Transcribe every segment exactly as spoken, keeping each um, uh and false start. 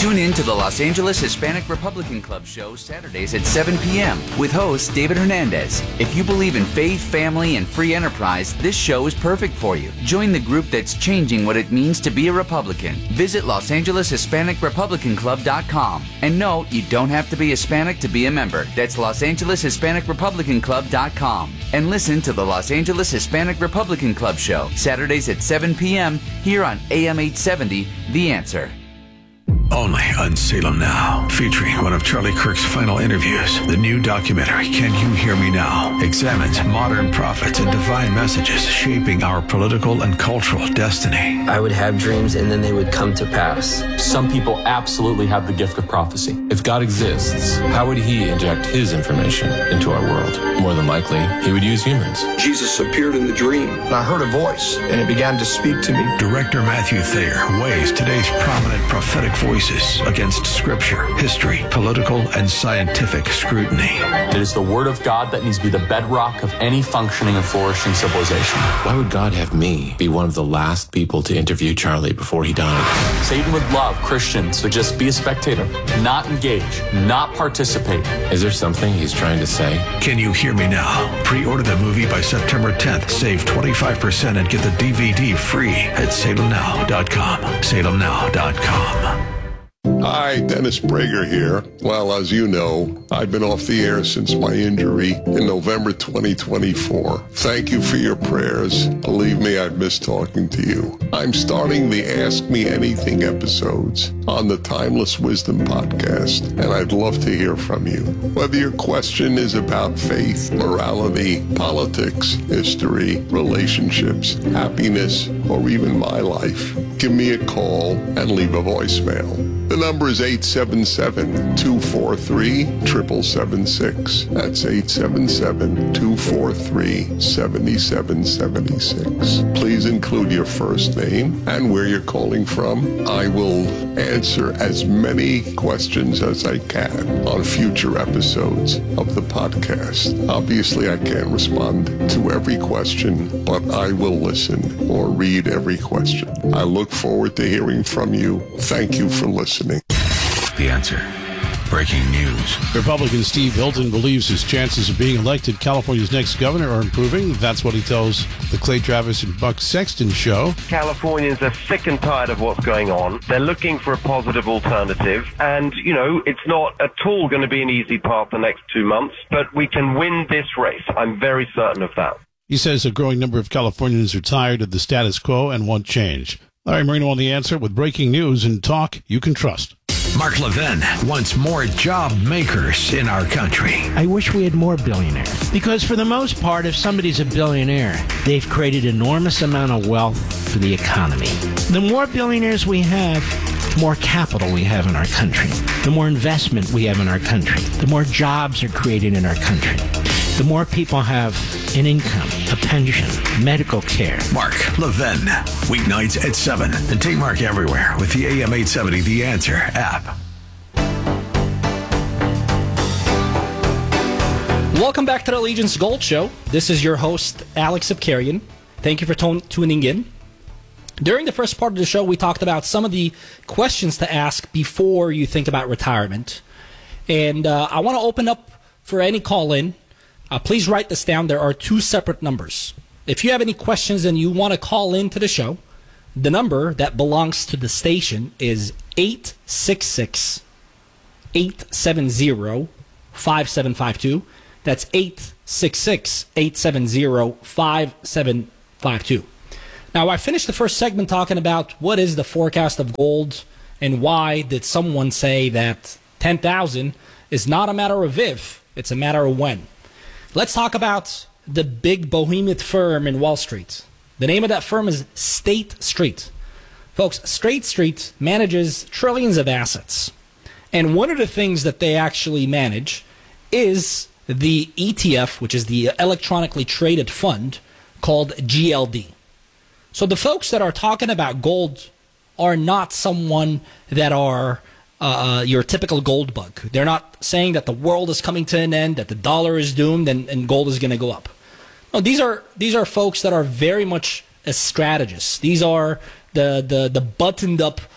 Tune in to the Los Angeles Hispanic Republican Club show Saturdays at seven p.m. with host David Hernandez. If you believe in faith, family, and free enterprise, this show is perfect for you. Join the group that's changing what it means to be a Republican. Visit Los Angeles Hispanic Republican Club dot com. And no, you don't have to be Hispanic to be a member. That's Los Angeles Hispanic Republican Club dot com. And listen to the Los Angeles Hispanic Republican Club show Saturdays at seven p.m. here on A M eight seventy, The Answer. Only on Salem Now, featuring one of Charlie Kirk's final interviews. The new documentary, Can You Hear Me Now?, examines modern prophets and divine messages shaping our political and cultural destiny. I would have dreams and then they would come to pass. Some people absolutely have the gift of prophecy. If God exists, how would he inject his information into our world? More than likely, he would use humans. Jesus appeared in the dream, and I heard a voice, and it began to speak to me. Director Matthew Thayer weighs today's prominent prophetic voices against scripture, history, political, and scientific scrutiny. It is the word of God that needs to be the bedrock of any functioning and flourishing civilization. Why would God have me be one of the last people to interview Charlie before he died? Satan would love Christians to just be a spectator, not engage, not participate. Is there something he's trying to say? Can You Hear Me Now? Pre-order the movie by September tenth. Save twenty-five percent and get the D V D free at salem now dot com. salem now dot com. Hi, Dennis Prager here. Well, as you know, I've been off the air since my injury in November twenty twenty-four. Thank you for your prayers. Believe me, I've missed talking to you. I'm starting the Ask Me Anything episodes on the Timeless Wisdom podcast, and I'd love to hear from you. Whether your question is about faith, morality, politics, history, relationships, happiness, or even my life, give me a call and leave a voicemail. The number is eight seven seven, two four three, seven seven seven six. That's eight seven seven, two four three, seven seven seven six. Please include your first name and where you're calling from. I will answer as many questions as I can on future episodes of the podcast. Obviously, I can't respond to every question, but I will listen or read every question. I look forward to hearing from you. Thank you for listening. The Answer. Breaking news. Republican Steve Hilton believes his chances of being elected California's next governor are improving. That's what he tells the Clay Travis and Buck Sexton show. Californians are sick and tired of what's going on. They're looking for a positive alternative. And, you know, it's not at all going to be an easy path the next two months, but we can win this race. I'm very certain of that. He says a growing number of Californians are tired of the status quo and want change. Larry Marino on The Answer with breaking news and talk you can trust. Mark Levin wants more job makers in our country. I wish we had more billionaires. Because for the most part, if somebody's a billionaire, they've created enormous amount of wealth for the economy. The more billionaires we have, the more capital we have in our country. The more investment we have in our country. The more jobs are created in our country. The more people have an income, a pension, medical care. Mark Levin, weeknights at seven. And take Mark everywhere with the A M eight seventy The Answer app. Welcome back to the Allegiance Gold Show. This is your host, Alex Zipkarian. Thank you for t- tuning in. During the first part of the show, we talked about some of the questions to ask before you think about retirement. And uh, I want to open up for any call-in. Uh, please write this down. There are two separate numbers. If you have any questions and you want to call into the show, the number that belongs to the station is eight six six, eight seven zero, five seven five two. That's eight six six, eight seven zero, five seven five two. Now, I finished the first segment talking about what is the forecast of gold and why did someone say that ten thousand is not a matter of if, it's a matter of when. Let's talk about the big behemoth firm in Wall Street. The name of that firm is State Street. Folks, State Street manages trillions of assets. And one of the things that they actually manage is the E T F, which is the electronically traded fund called G L D. So the folks that are talking about gold are not someone that are Uh, your typical gold bug. They're not saying that the world is coming to an end, that the dollar is doomed, and, and gold is going to go up. No, these are these are folks that are very much as strategists. These are the the, the buttoned up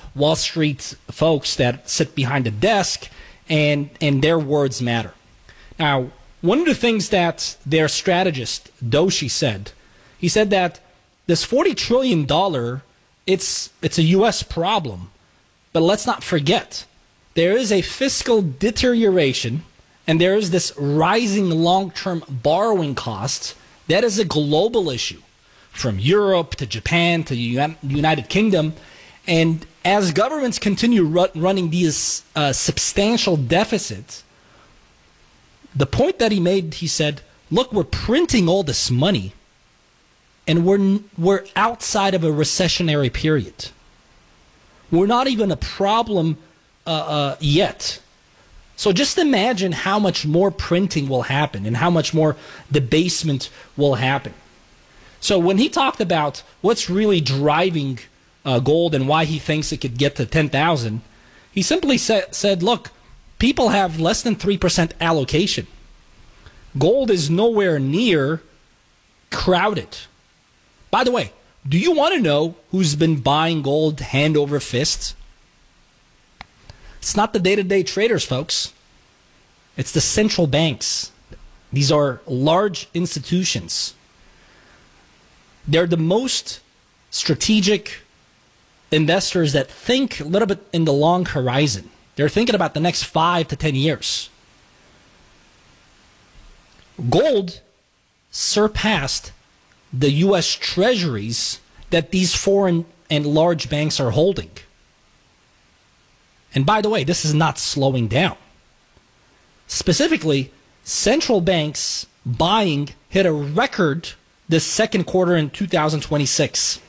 Wall Street folks that sit behind a desk, and and their words matter. Now, one of the things that their strategist, Doshi, said, he said that this forty trillion dollars, it's, it's a U S problem. But let's not forget, there is a fiscal deterioration, and there is this rising long-term borrowing costs. That is a global issue, from Europe to Japan to the United Kingdom. And as governments continue ru- running these uh, substantial deficits, the point that he made, he said, look, we're printing all this money, and we're we're outside of a recessionary period. We're not even a problem uh, uh, yet. So just imagine how much more printing will happen and how much more debasement will happen. So when he talked about what's really driving uh, gold and why he thinks it could get to ten thousand, he simply sa- said, look, people have less than three percent allocation. Gold is nowhere near crowded. By the way, do you want to know who's been buying gold hand over fist? It's not the day-to-day traders, folks. It's the central banks. These are large institutions. They're the most strategic investors that think a little bit in the long horizon. They're thinking about the next five to ten years. Gold surpassed the U S treasuries that these foreign and large banks are holding. And by the way, this is not slowing down. Specifically, central banks buying hit a record this second quarter in two thousand twenty-six.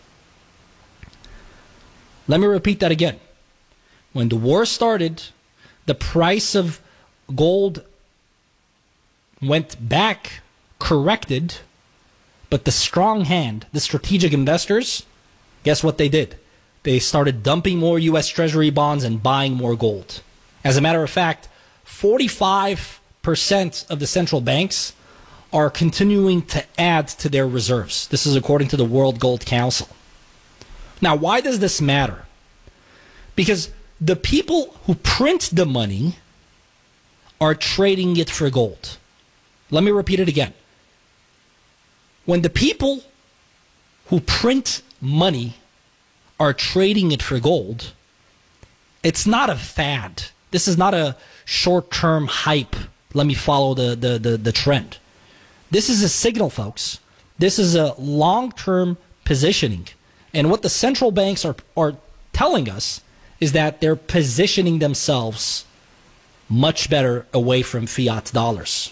Let me repeat that again. When the war started, the price of gold went back, corrected, but the strong hand, the strategic investors, guess what they did? They started dumping more U S Treasury bonds and buying more gold. As a matter of fact, forty-five percent of the central banks are continuing to add to their reserves. This is according to the World Gold Council. Now, why does this matter? Because the people who print the money are trading it for gold. Let me repeat it again. When the people who print money are trading it for gold, it's not a fad. This is not a short-term hype. Let me follow the, the, the, the trend. This is a signal, folks. This is a long-term positioning. And what the central banks are, are telling us is that they're positioning themselves much better away from fiat dollars.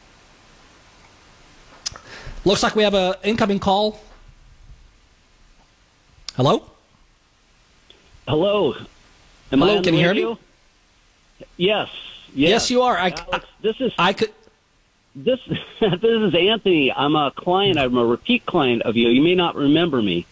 Looks like we have an incoming call. Hello? Hello. Am Hello, I on can the you hear radio? me? Yes. Yes, yes you are. I, Alex, this is I could. This this is Anthony. I'm a client. I'm a repeat client of you. You may not remember me.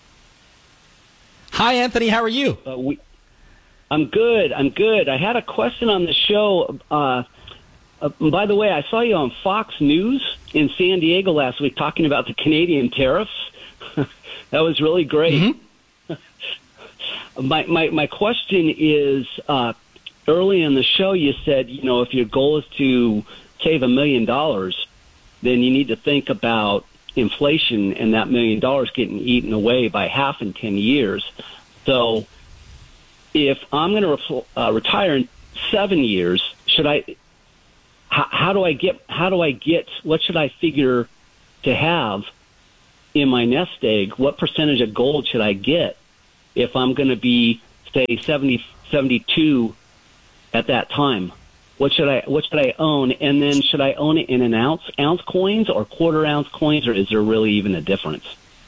Hi, Anthony. How are you? Uh, we, I'm good. I'm good. I had a question on the show. Uh, uh, by the way, I saw you on Fox News in San Diego last week talking about the Canadian tariffs. That was really great. Mm-hmm. my, my my question is, uh, early in the show you said, you know, if your goal is to save a million dollars, then you need to think about inflation and that million dollars getting eaten away by half in ten years. So if I'm going to re- uh, retire in seven years, should I, h- how do I get, how do I get, what should I figure to have in my nest egg? What percentage of gold should I get if I'm going to be, say, seventy, seventy-two at that time? What should I what should I own? And then should I own it in an ounce ounce coins or quarter ounce coins, or is there really even a difference?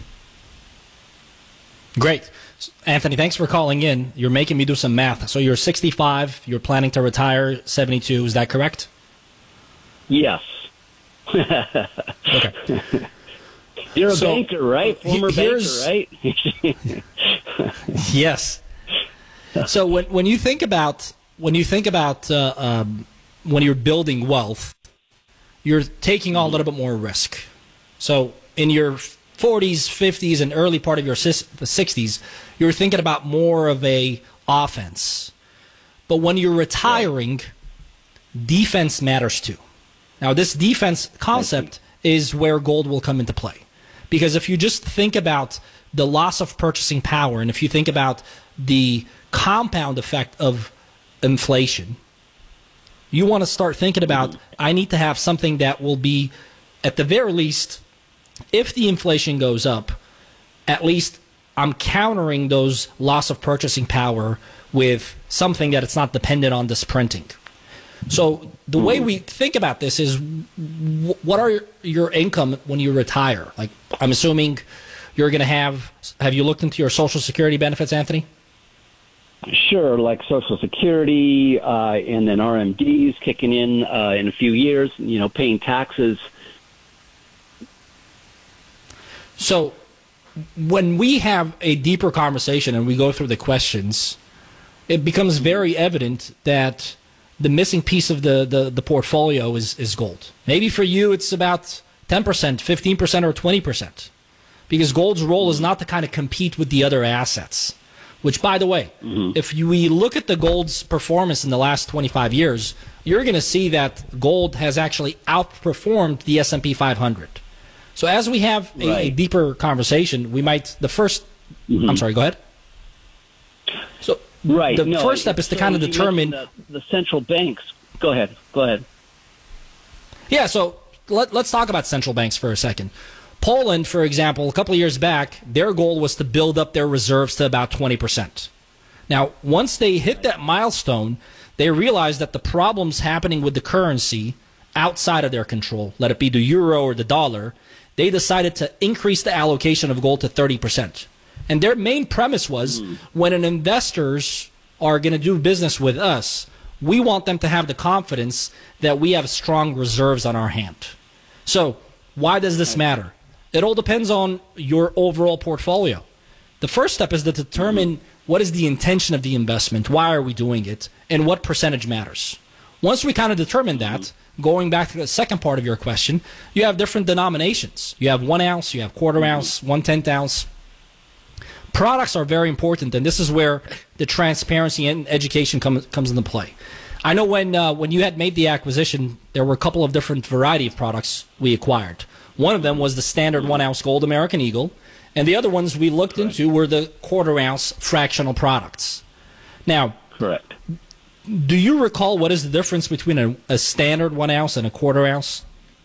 Great. Anthony, thanks for calling in. You're making me do some math. So you're sixty-five, you're planning to retire seventy-two, is that correct? Yes. Okay. You're a so, banker, right? Former banker, right? Yes. So when when you think about When you think about uh, um, when you're building wealth, you're taking on a little bit more risk. So in your forties, fifties, and early part of your sixties, you're thinking about more of a offense. But when you're retiring, defense matters too. Now, this defense concept is where gold will come into play. Because if you just think about the loss of purchasing power, and if you think about the compound effect of inflation, you want to start thinking about, I need to have something that will be, at the very least, if the inflation goes up, at least I'm countering those loss of purchasing power with something that it's not dependent on this printing. So the way we think about this is, what are your income when you retire? Like, I'm assuming you're going to have, have you looked into your Social Security benefits, Anthony? Sure, like Social Security, uh, and then R M Ds kicking in uh, in a few years, you know, paying taxes. So when we have a deeper conversation and we go through the questions, it becomes very evident that the missing piece of the, the, the portfolio is, is gold. Maybe for you it's about ten percent, fifteen percent, or twenty percent. Because gold's role is not to kind of compete with the other assets. Which, by the way, mm-hmm. if you, we look at the gold's performance in the last twenty-five years, you're going to see that gold has actually outperformed the S and P five hundred. So as we have a, right. a deeper conversation, we might, the first, mm-hmm. I'm sorry, go ahead. So right. the no, first step is to so kind of determine. The, the central banks. Go ahead. Go ahead. Yeah, so let, let's talk about central banks for a second. Poland, for example, a couple of years back, their goal was to build up their reserves to about twenty percent. Now, once they hit that milestone, they realized that the problems happening with the currency outside of their control, let it be the euro or the dollar, they decided to increase the allocation of gold to thirty percent. And their main premise was, mm. when an investors are going to do business with us, we want them to have the confidence that we have strong reserves on our hand. So, why does this matter? It all depends on your overall portfolio. The first step is to determine what is the intention of the investment, why are we doing it, and what percentage matters. Once we kind of determine that, going back to the second part of your question, you have different denominations. You have one ounce, you have quarter ounce, one tenth ounce. Products are very important, and this is where the transparency and education come, comes into play. I know when uh, when you had made the acquisition, there were a couple of different variety of products we acquired. One of them was the standard one ounce gold American Eagle, and the other ones we looked Correct. into were the quarter ounce fractional products. Now, Correct. do you recall what is the difference between a, a standard one ounce and a quarter ounce?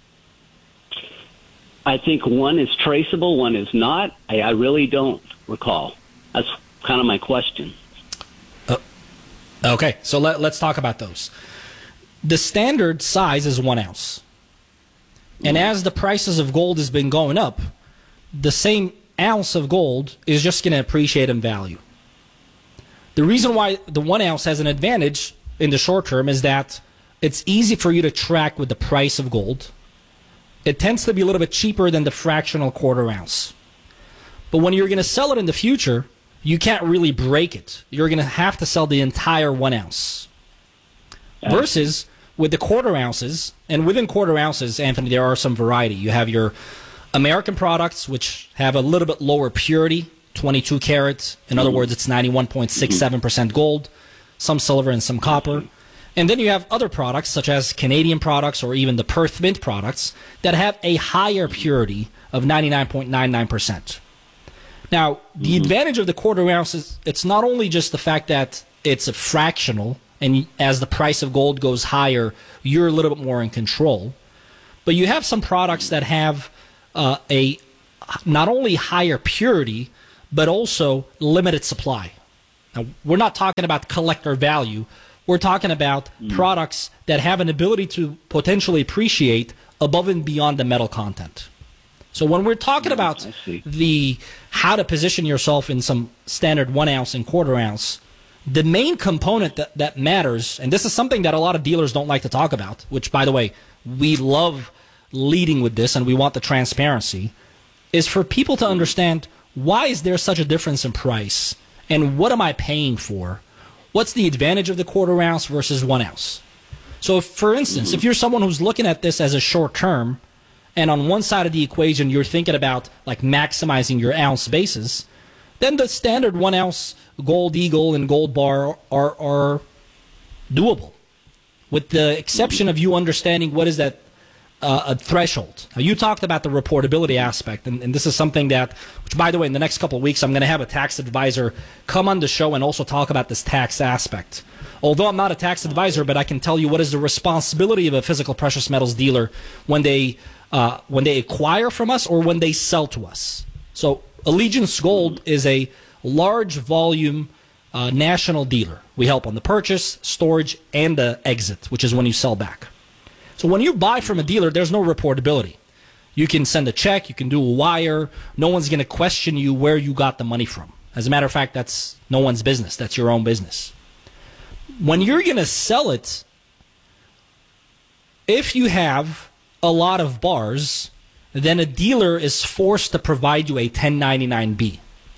I think one is traceable, one is not. I, I really don't recall. That's kind of my question. Uh, okay, so let, let's talk about those. The standard size is one ounce. And as the prices of gold has been going up, the same ounce of gold is just going to appreciate in value. The reason why the one ounce has an advantage in the short term is that it's easy for you to track with the price of gold. It tends to be a little bit cheaper than the fractional quarter ounce. But when you're going to sell it in the future, you can't really break it. You're going to have to sell the entire one ounce. Versus with the quarter ounces, and within quarter ounces, Anthony, there are some variety. You have your American products, which have a little bit lower purity, twenty-two karat. In other words, it's ninety-one point six seven percent gold, some silver and some copper. And then you have other products, such as Canadian products or even the Perth Mint products, that have a higher purity of ninety-nine point nine nine percent. Now, the mm-hmm. advantage of the quarter ounce is it's not only just the fact that it's a fractional, and as the price of gold goes higher, you're a little bit more in control. But you have some products that have uh, a not only higher purity, but also limited supply. Now, we're not talking about collector value. We're talking about mm. products that have an ability to potentially appreciate above and beyond the metal content. So when we're talking mm, about the how to position yourself in some standard one ounce and quarter ounce, the main component that, that matters, and this is something that a lot of dealers don't like to talk about, which, by the way, we love leading with this and we want the transparency, is for people to understand, why is there such a difference in price and what am I paying for? What's the advantage of the quarter ounce versus one ounce? So, if, for instance, mm-hmm. if you're someone who's looking at this as a short term, and on one side of the equation you're thinking about like maximizing your ounce basis, then the standard one ounce gold eagle and gold bar are, are doable, with the exception of you understanding what is that uh, a threshold. Now, you talked about the reportability aspect, and, and this is something that, which by the way, in the next couple of weeks, I'm going to have a tax advisor come on the show and also talk about this tax aspect. Although I'm not a tax advisor, but I can tell you what is the responsibility of a physical precious metals dealer when they uh, when they acquire from us or when they sell to us. So Allegiance Gold is a large volume uh, national dealer. We help on the purchase, storage, and the exit, which is when you sell back. So when you buy from a dealer, there's no reportability. You can send a check, you can do a wire. No one's going to question you where you got the money from. As a matter of fact, that's no one's business. That's your own business. When you're going to sell it, if you have a lot of bars, then a dealer is forced to provide you a ten ninety-nine B.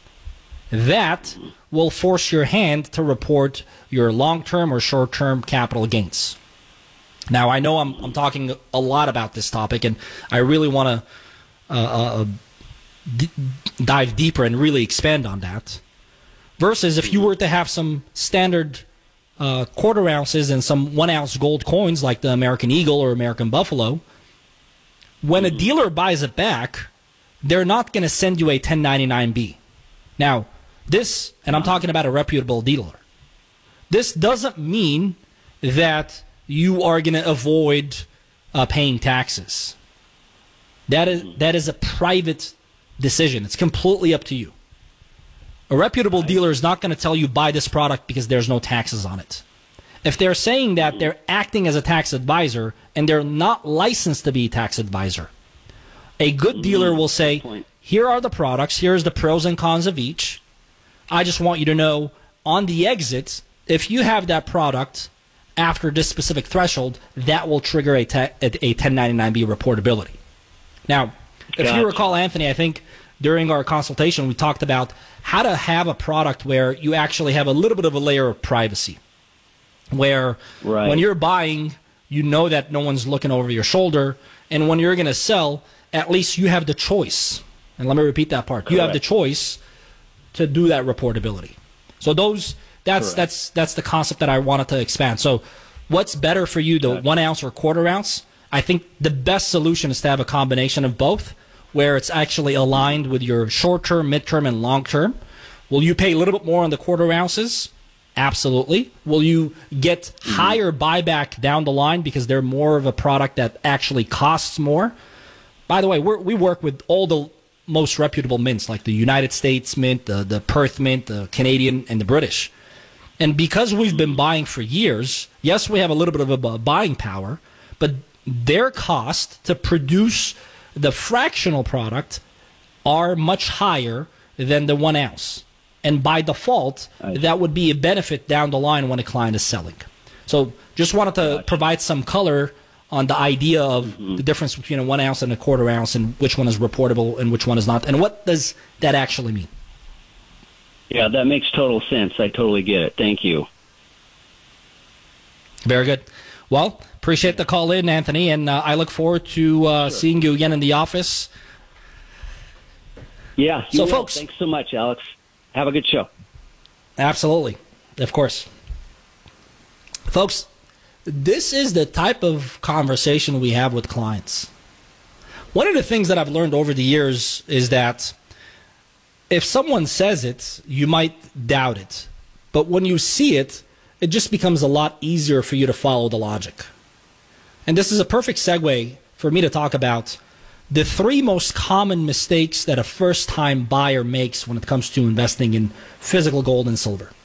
That will force your hand to report your long-term or short-term capital gains. Now, I know I'm, I'm talking a lot about this topic, and I really want to uh, uh, d- dive deeper and really expand on that. Versus if you were to have some standard uh, quarter ounces and some one-ounce gold coins like the American Eagle or American Buffalo, when a dealer buys it back, they're not going to send you a ten ninety-nine B. Now, this, and I'm talking about a reputable dealer, this doesn't mean that you are going to avoid uh, paying taxes. That is that is a private decision. It's completely up to you. A reputable dealer is not going to tell you buy this product because there's no taxes on it. If they're saying that, they're acting as a tax advisor and they're not licensed to be a tax advisor. A good dealer will say, here are the products, here's the pros and cons of each. I just want you to know on the exit, if you have that product after this specific threshold, that will trigger a, ta- a ten ninety-nine B reportability. Now, if gotcha. you recall, Anthony, I think during our consultation we talked about how to have a product where you actually have a little bit of a layer of privacy. Where right. when you're buying, you know that no one's looking over your shoulder, and when you're going to sell, at least you have the choice. And let me repeat that part. Correct. You have the choice to do that reportability. So those that's Correct. that's that's the concept that I wanted to expand. So what's better for you, the gotcha. one ounce or quarter ounce? I think the best solution is to have a combination of both, where it's actually aligned with your short-term, mid-term, and long-term. Will you pay a little bit more on the quarter ounces? Absolutely. Will you get mm-hmm. higher buyback down the line because they're more of a product that actually costs more? By the way, we're, we work with all the most reputable mints, like the United States Mint, the, the Perth Mint, the Canadian, and the British. And because we've been buying for years, yes, we have a little bit of a buying power, but their cost to produce the fractional product are much higher than the one ounce. And by default, that would be a benefit down the line when a client is selling. So just wanted to gotcha. provide some color on the idea of mm-hmm. the difference between a one ounce and a quarter ounce and which one is reportable and which one is not. And what does that actually mean? Yeah, that makes total sense. I totally get it. Thank you. Very good. Well, appreciate the call in, Anthony, and uh, I look forward to uh, sure. seeing you again in the office. Yeah. So, will. folks, thanks so much, Alex. Have a good show. Absolutely. Of course. Folks, this is the type of conversation we have with clients. One of the things that I've learned over the years is that if someone says it, you might doubt it. But when you see it, it just becomes a lot easier for you to follow the logic. And this is a perfect segue for me to talk about the three most common mistakes that a first-time buyer makes when it comes to investing in physical gold and silver.